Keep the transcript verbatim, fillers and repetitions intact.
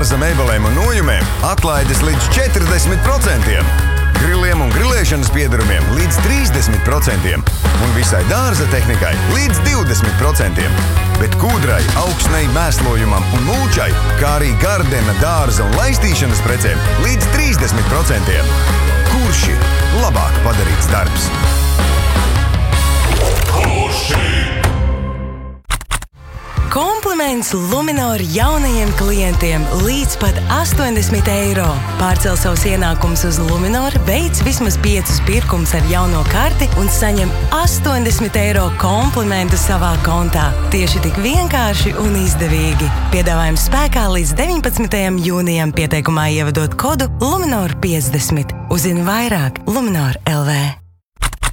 dārza mēbelēm un nojumēm atlaides līdz četrdesmit procentiem. Griliem un grilēšanas piedarumiem līdz trīsdesmit procentiem un visai dārza tehnikai līdz divdesmit procentiem. Bet kūdrai, augsnei, mēslojumam un mulčai, kā arī Gardena, dārza un laistīšanas precēm līdz trīsdesmit procentiem. Kurši labāk padarīts darbs? Kompliments Luminor jaunajiem klientiem līdz pat astoņdesmit eiro. Pārcel savus ienākumus uz Luminor, veic vismaz piecus pirkumus ar jauno karti un saņem astoņdesmit eiro komplimentu savā kontā. Tieši tik vienkārši un izdevīgi. Piedāvājums spēkā līdz deviņpadsmitajam jūnijam, pieteikumā ievadot kodu Luminor piecdesmit. Uzzini vairāk Luminor L V.